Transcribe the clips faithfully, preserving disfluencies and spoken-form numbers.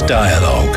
Dialogue.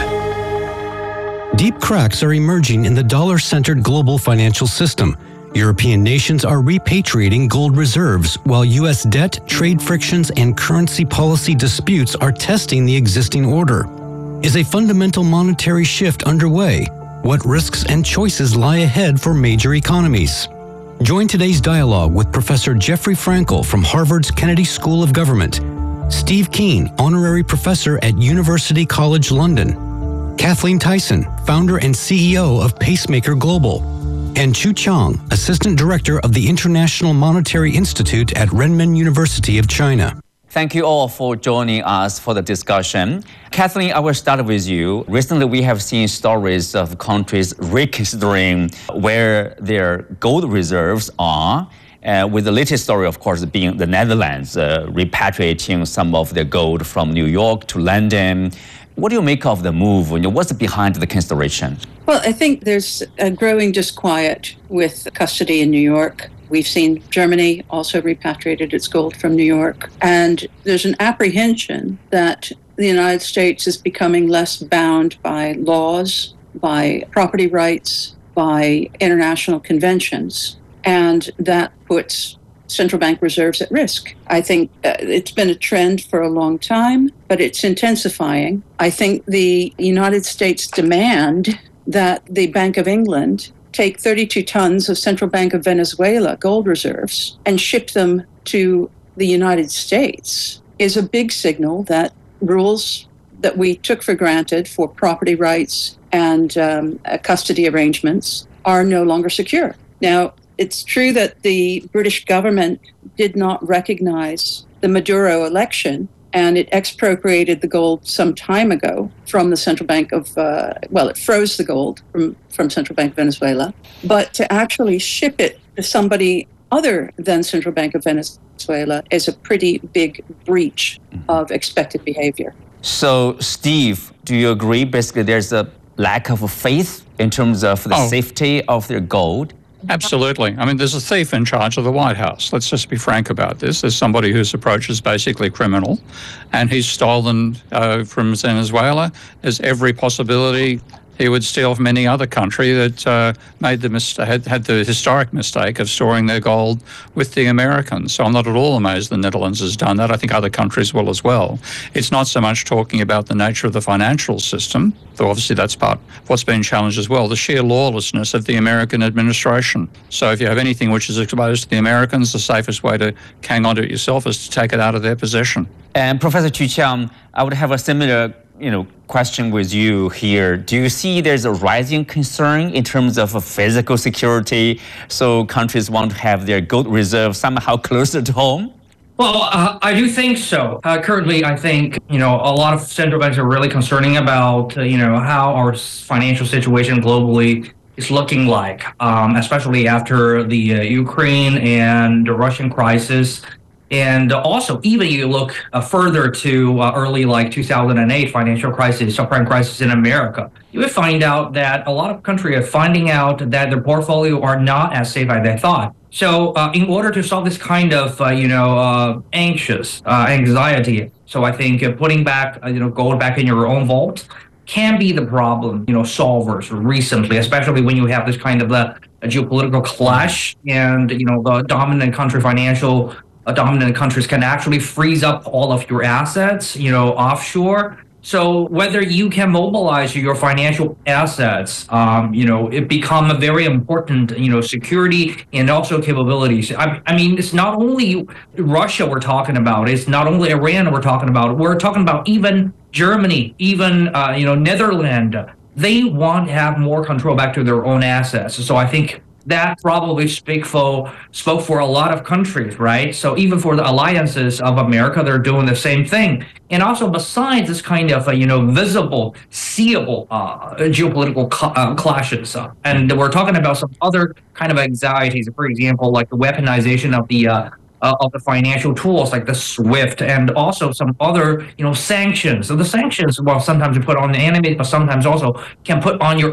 Deep cracks are emerging in the dollar-centered global financial system. European nations are repatriating gold reserves, while U S debt, trade frictions, and currency policy disputes are testing the existing order. Is a fundamental monetary shift underway? What risks and choices lie ahead for major economies? Join today's dialogue with Professor Jeffrey Frankel from Harvard's Kennedy School of Government, Steve Keen, Honorary Professor at University College London, Kathleen Tyson, Founder and C E O of Pacemaker Global, and Chu Chang, Assistant Director of the International Monetary Institute at Renmin University of China. Thank you all for joining us for the discussion. Kathleen, I will start with you. Recently, we have seen stories of countries reconsidering where their gold reserves are. Uh, with the latest story, of course, being the Netherlands uh, repatriating some of their gold from New York to London. What do you make of the move? You know, what's behind the consideration? Well, I think there's a growing disquiet with custody in New York. We've seen Germany also repatriated its gold from New York. And there's an apprehension that the United States is becoming less bound by laws, by property rights, by international conventions. And that puts central bank reserves at risk. I think uh, it's been a trend for a long time, but it's intensifying. I think the United States demand that the Bank of England take thirty-two tons of Central Bank of Venezuela gold reserves and ship them to the United States is a big signal that rules that we took for granted for property rights and um, uh, custody arrangements are no longer secure. Now, it's true that the British government did not recognize the Maduro election, and it expropriated the gold some time ago from the Central Bank of, uh, well, it froze the gold from, from Central Bank of Venezuela. But to actually ship it to somebody other than Central Bank of Venezuela is a pretty big breach of expected behavior. So, Steve, do you agree basically there's a lack of faith in terms of the oh. safety of their gold? Absolutely. I mean, there's a thief in charge of the White House. Let's just be frank about this. There's somebody whose approach is basically criminal, and he's stolen uh, from Venezuela. There's every possibility he would steal from any other country that uh, made the mis- had, had the historic mistake of storing their gold with the Americans. So I'm not at all amazed the Netherlands has done that. I think other countries will as well. It's not so much talking about the nature of the financial system, though obviously that's part of what's been challenged as well, the sheer lawlessness of the American administration. So if you have anything which is exposed to the Americans, the safest way to hang on to it yourself is to take it out of their possession. And Professor Chu Chang, I would have a similar you know, question with you here. Do you see there's a rising concern in terms of physical security? So countries want to have their gold reserves somehow closer to home? Well, uh, I do think so. Uh, currently, I think, you know, a lot of central banks are really concerning about, uh, you know, how our financial situation globally is looking like, um, especially after the uh, Ukraine and the Russian crisis. And also, even you look uh, further to uh, early like two thousand eight financial crisis, subprime crisis in America, you would find out that a lot of countries are finding out that their portfolio are not as safe as they thought. So uh, in order to solve this kind of, uh, you know, uh, anxious uh, anxiety, so I think uh, putting back, uh, you know, gold back in your own vault can be the problem, you know, solvers recently, especially when you have this kind of uh, a geopolitical clash and, you know, the dominant country financial Uh, dominant countries can actually freeze up all of your assets, you know, offshore. So whether you can mobilize your financial assets, um, you know, it become a very important, you know, security and also capabilities. I, I mean, it's not only Russia we're talking about. It's not only Iran we're talking about. We're talking about even Germany, even, uh, you know, Netherlands. They want to have more control back to their own assets. So I think that probably speak for, spoke for a lot of countries, right? So even for the alliances of America, they're doing the same thing. And also besides this kind of, uh, you know, visible, seeable uh, geopolitical cl- uh, clashes, uh, and we're talking about some other kind of anxieties, for example, like the weaponization of the uh, Uh, of the financial tools like the SWIFT and also some other, you know, sanctions. So the sanctions, well, sometimes you put on the enemy, but sometimes also can put on your